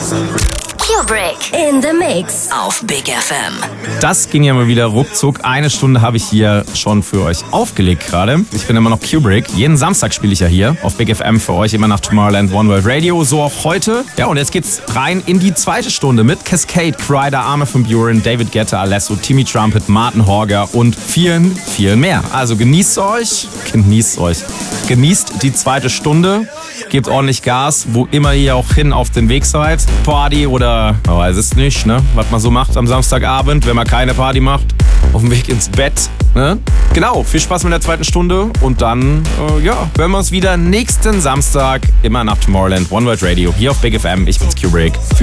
Kubrick in the Mix auf Big FM. Das ging ja mal wieder ruckzuck. Eine Stunde habe ich hier schon für euch aufgelegt gerade. Ich bin immer noch Kubrick. Jeden Samstag spiele ich ja hier auf Big FM für euch, immer nach Tomorrowland One World Radio. So auch heute. Ja, und jetzt geht's rein in die zweite Stunde mit Cascade, Kryder, Armin van Buuren, David Guetta, Alesso, Timmy Trumpet, Martin Horger und vielen, vielen mehr. Also genießt euch. Genießt die zweite Stunde. Gebt ordentlich Gas, wo immer ihr auch hin auf den Weg seid. Party oder, man weiß es nicht, ne? Was man so macht am Samstagabend, wenn man keine Party macht. Auf dem Weg ins Bett, ne? Genau, viel Spaß mit der zweiten Stunde und dann, hören wir uns wieder nächsten Samstag, immer nach Tomorrowland One World Radio, hier auf Big FM. Ich bin's Kubrick.